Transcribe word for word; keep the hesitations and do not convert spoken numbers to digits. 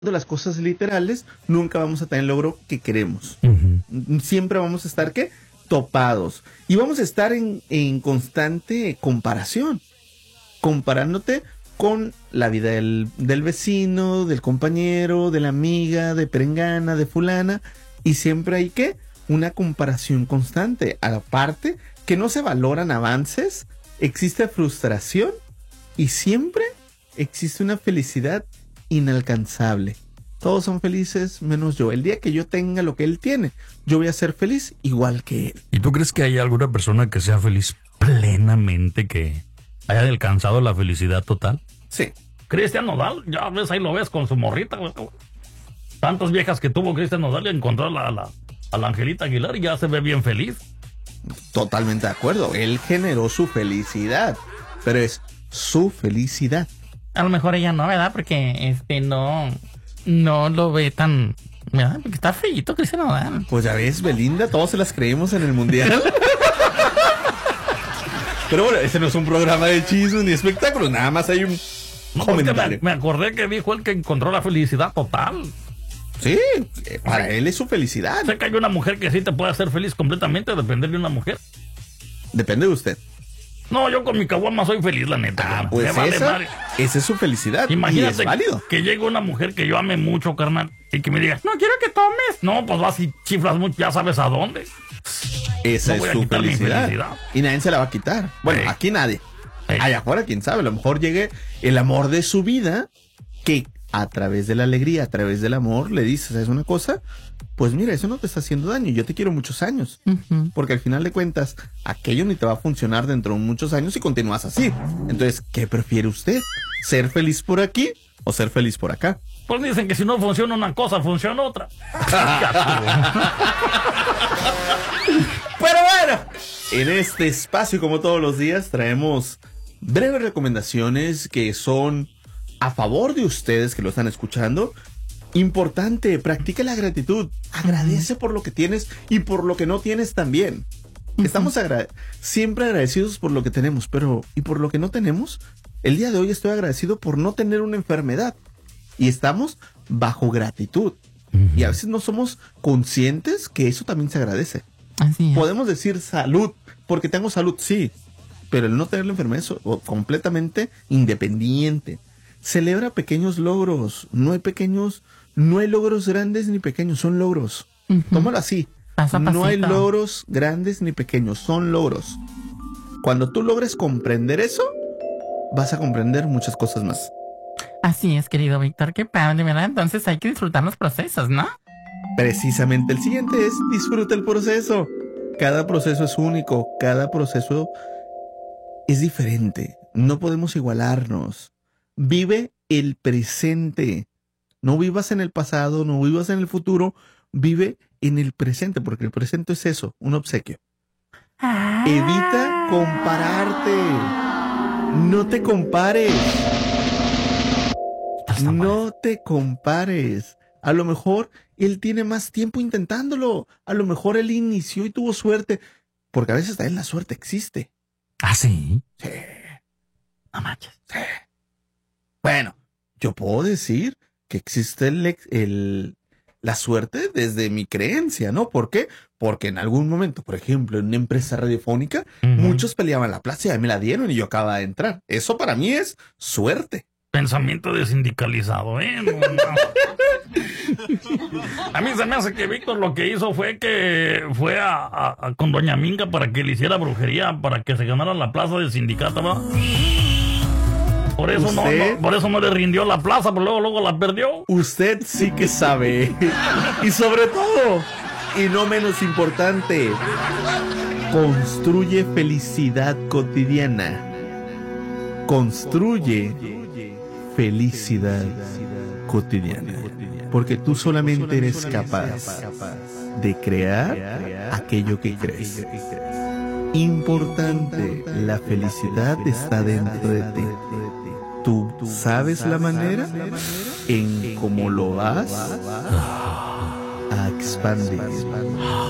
las cosas literales, nunca vamos a tener el logro que queremos. Uh-huh. Siempre vamos a estar, ¿qué? Topados. Y vamos a estar en, en constante comparación. Comparándote con la vida del, del vecino, del compañero, de la amiga, de perengana, de fulana. Y siempre hay, ¿qué? Una comparación constante. Aparte, que no se valoran avances, existe frustración y siempre existe una felicidad inalcanzable. Todos son felices menos yo. El día que yo tenga lo que él tiene, yo voy a ser feliz igual que él. ¿Y tú crees que hay alguna persona que sea feliz plenamente, que haya alcanzado la felicidad total? Sí. Cristian Nodal, ya ves, ahí lo ves con su morrita. Tantas viejas que tuvo Cristian Nodal y encontró a la, a la, a la Angelita Aguilar y ya se ve bien feliz. Totalmente de acuerdo. Él generó su felicidad, pero es su felicidad. A lo mejor ella no, ¿verdad? Porque este no, no lo ve tan, ¿verdad? Porque está feíto Cristian Nodal. Pues ya ves, Belinda, todos se las creímos en el mundial. Pero bueno, ese no es un programa de chismes ni espectáculos, nada más hay un no, comentario. Me, me acordé que dijo él que encontró la felicidad total. Sí, para él es su felicidad. Sé que hay una mujer que sí te puede hacer feliz completamente, depender de una mujer. Depende de usted. No, yo con mi caguama soy feliz, la neta. Ah, pues esa, vale esa es su felicidad. Imagínate y es válido. Que llegue una mujer que yo ame mucho, carnal, y que me diga, no quiero que tomes. No, pues vas y chiflas mucho, ya sabes a dónde. Esa no es su felicidad. felicidad. Y nadie se la va a quitar. Bueno, hey. aquí nadie. Hey. Allá afuera, quién sabe, a lo mejor llegue el amor de su vida, que a través de la alegría, a través del amor, le dices, ¿sabes una cosa? Pues mira, eso no te está haciendo daño, yo te quiero muchos años. Uh-huh. Porque al final de cuentas, aquello ni te va a funcionar dentro de muchos años si continúas así. Entonces, ¿qué prefiere usted? ¿Ser feliz por aquí o ser feliz por acá? Pues dicen que si no funciona una cosa, funciona otra. Pero bueno, en este espacio, como todos los días, traemos breves recomendaciones que son a favor de ustedes que lo están escuchando. Importante, practica la gratitud. Agradece por lo que tienes y por lo que no tienes también. Uh-huh. Estamos agra- siempre agradecidos por lo que tenemos, pero ¿y por lo que no tenemos? El día de hoy estoy agradecido por no tener una enfermedad. Y estamos bajo gratitud. Uh-huh. Y a veces no somos conscientes que eso también se agradece. Así es. Podemos decir salud, porque tengo salud, sí. Pero el no tener la enfermedad es completamente independiente. Celebra pequeños logros. No hay pequeños, no hay logros grandes ni pequeños, son logros. Uh-huh. Tómalo así. Paso a no hay pasito. logros grandes ni pequeños, son logros. Cuando tú logres comprender eso, vas a comprender muchas cosas más. Así es, querido Víctor, qué padre, ¿verdad? Entonces hay que disfrutar los procesos, ¿no? Precisamente el siguiente es disfruta el proceso. Cada proceso es único, cada proceso es diferente. No podemos igualarnos. Vive el presente. No vivas en el pasado, no vivas en el futuro, vive en el presente, porque el presente es eso, un obsequio. Ah. Evita compararte. No te compares. No te compares. A lo mejor él tiene más tiempo intentándolo. A lo mejor él inició y tuvo suerte. Porque a veces también la suerte existe. ¿Ah, sí? Sí. No manches. Sí. Bueno, yo puedo decir que existe el, el, la suerte desde mi creencia, ¿no? ¿Por qué? Porque en algún momento, por ejemplo, en una empresa radiofónica, uh-huh. muchos peleaban la plaza y a mí me la dieron y yo acababa de entrar. Eso para mí es suerte. Pensamiento de sindicalizado, ¿eh? No, no. A mí se me hace que Víctor lo que hizo fue que fue a, a, a con doña Minga para que le hiciera brujería, para que se ganara la plaza del sindicato, ¿no? Por eso no, no, por eso no le rindió la plaza, pero luego, luego la perdió. Usted sí que sabe. Y sobre todo, y no menos importante, construye felicidad cotidiana. Construye felicidad cotidiana. Porque tú solamente eres capaz de crear aquello que crees. Importante, la felicidad está dentro de ti. Tú sabes la manera en cómo lo vas a expandir.